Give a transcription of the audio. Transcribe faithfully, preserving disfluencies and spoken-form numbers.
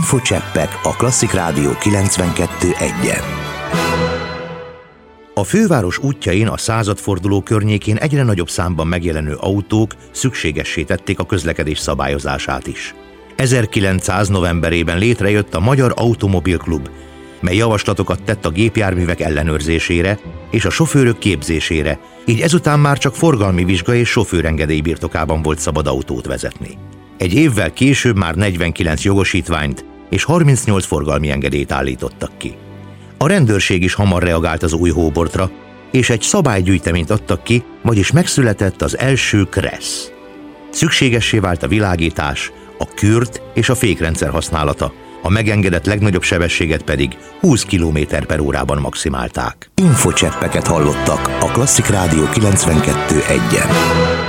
Infocseppek a Klasszik Rádió kilencvenkettő egyen. A főváros útjain a századforduló környékén egyre nagyobb számban megjelenő autók szükségessé tették a közlekedés szabályozását is. ezerkilencszáz novemberében létrejött a Magyar Automobil Klub, mely javaslatokat tett a gépjárművek ellenőrzésére és a sofőrök képzésére, így ezután már csak forgalmi vizsga és sofőrengedély birtokában volt szabad autót vezetni. Egy évvel később már negyvenkilenc jogosítványt és harmincnyolc forgalmi engedélyt állítottak ki. A rendőrség is hamar reagált az új hóbortra, és egy szabálygyűjteményt adtak ki, vagyis megszületett az első KRESZ. Szükségessé vált a világítás, a kürt és a fékrendszer használata, a megengedett legnagyobb sebességet pedig húsz kilométer per órában maximálták. Infocseppeket hallottak a Klasszik Rádió kilencvenkettő egyen.